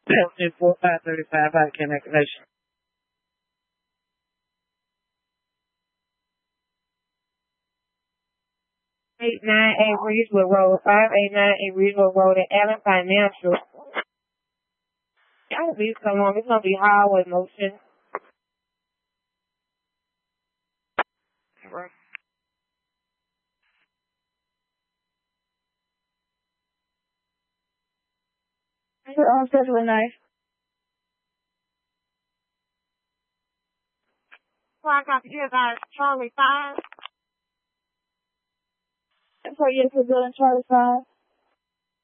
Section 4535 out of Connect Nation. 898 Ridgewood Road, 5898 Ridgewood Road at Allen Financial. I don't believe come on. It's gonna be highway motion. On schedule night. So I got you about Charlie 5. So yes, we're doing Charlie 5.